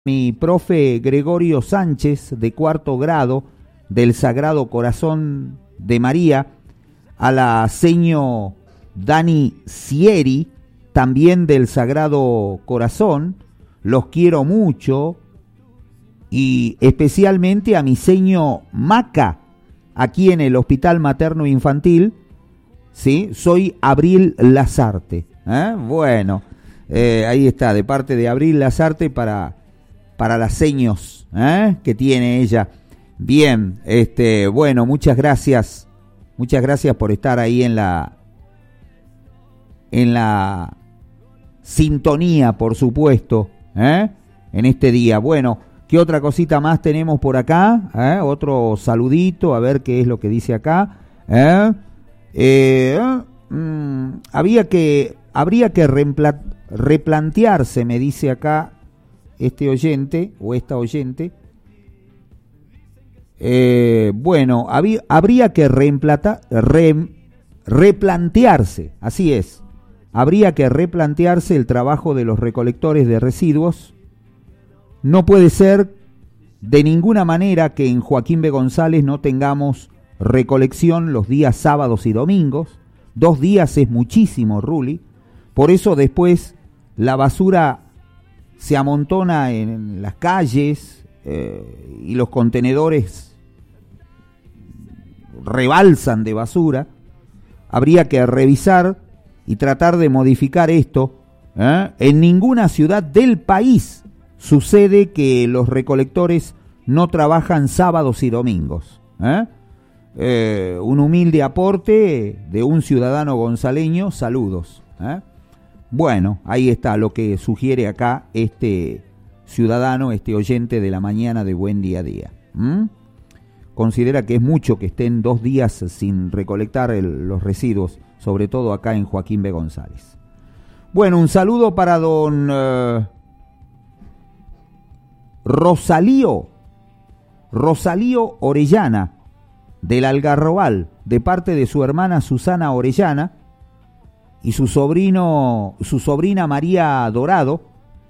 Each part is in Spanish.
Mi profe Gregorio Sánchez, de cuarto grado, del Sagrado Corazón de María, a la seño Dani Sieri, también del Sagrado Corazón, los quiero mucho, y especialmente a mi seño Maca, aquí en el Hospital Materno Infantil, ¿sí? Soy Abril Lazarte, bueno, ahí está, de parte de Abril Lazarte para las seños que tiene ella. Bien, bueno, muchas gracias por estar ahí en la sintonía, por supuesto, en este día. Bueno, ¿qué otra cosita más tenemos por acá? Otro saludito, a ver qué es lo que dice acá. Habría que replantearse, me dice acá este oyente o esta oyente. Bueno, habría que replantearse, así es. Habría que replantearse el trabajo de los recolectores de residuos. No puede ser de ninguna manera que en Joaquín B. González no tengamos recolección los días sábados y domingos. 2 días es muchísimo, Ruli. Por eso después la basura se amontona en las calles y los contenedores rebalsan de basura. Habría que revisar y tratar de modificar esto. En ninguna ciudad del país sucede que los recolectores no trabajan sábados y domingos. Un humilde aporte de un ciudadano gonzaleño. Saludos. Bueno, ahí está lo que sugiere acá este ciudadano, este oyente de la mañana de Buen Día a Día. Considera que es mucho que estén 2 días sin recolectar los residuos, sobre todo acá en Joaquín B. González. Bueno, un saludo para don Rosalío Orellana, del Algarrobal, de parte de su hermana Susana Orellana, y su sobrina María Dorado.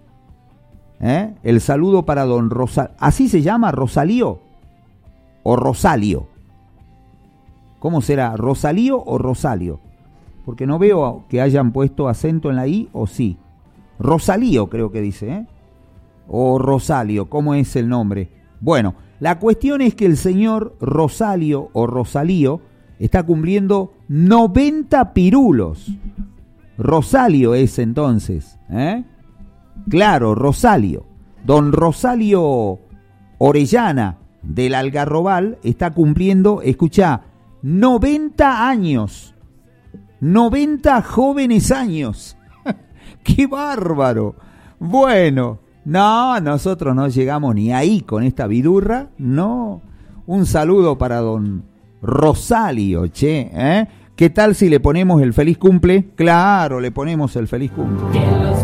El saludo para don Rosalío. ¿Así se llama, Rosalío? ¿O Rosalio? ¿Cómo será? ¿Rosalío o Rosalio? Porque no veo que hayan puesto acento en la I, o sí. Rosalío creo que dice, o Rosalio, ¿cómo es el nombre? Bueno, la cuestión es que el señor Rosalio o Rosalío está cumpliendo 90 pirulos. Rosalio es entonces, Claro, Rosalio. Don Rosalio Orellana del Algarrobal está cumpliendo, escuchá, 90 años. 90 jóvenes años. ¡Qué bárbaro! Bueno, no, nosotros no llegamos ni ahí con esta vidurra, no. Un saludo para don Rosalio, che, ¿Qué tal si le ponemos el feliz cumple? Claro, le ponemos el feliz cumple.